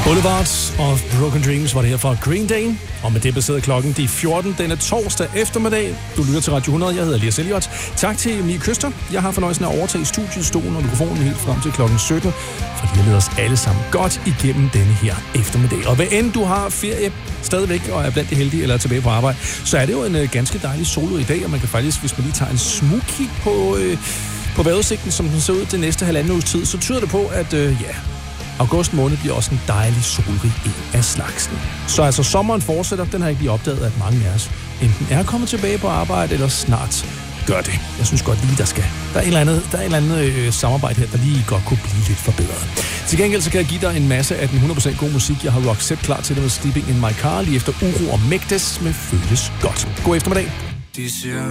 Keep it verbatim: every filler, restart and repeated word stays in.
Boulevards of Broken Dreams var det her fra Green Day. Og med det passerede klokken de fjorten denne torsdag eftermiddag. Du lytter til Radio hundrede. Jeg hedder Elias Elliot. Tak til Mie Køster. Jeg har fornøjelsen af at overtage studiet, stolen og mikrofonen helt frem til klokken sytten. For de har ledet os alle sammen godt igennem denne her eftermiddag. Og hvad end du har ferie stadigvæk og er blandt de heldige eller er tilbage på arbejde, så er det jo en øh, ganske dejlig solo i dag. Og man kan faktisk, hvis man lige tager en smugkig på, øh, på vejrudsigten, som den ser ud det næste halvanden uges tid, så tyder det på, at øh, ja... august måned bliver også en dejlig solrig en af slagsen. Så altså sommeren fortsætter, den har ikke lige opdaget, at mange af os enten er kommet tilbage på arbejde, eller snart gør det. Jeg synes godt lige, der skal. Der er et eller andet, der er et eller andet øh, samarbejde her, der lige godt kunne blive lidt forbedret. Til gengæld så kan jeg give dig en masse af den hundrede procent god musik. Jeg har Roxette klar til dig med Sleeping in My Car, lige efter Uro og Megdes med Føles Godt. God eftermiddag. De siger,